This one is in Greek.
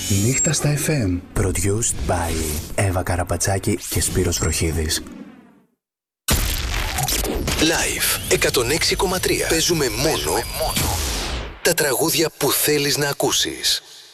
Νύχτα στα FM. Produced by Εύα Καραπατσάκη και Σπύρος Βροχίδης. Live 106,3. Παίζουμε μόνο τα τραγούδια που θέλεις να ακούσεις.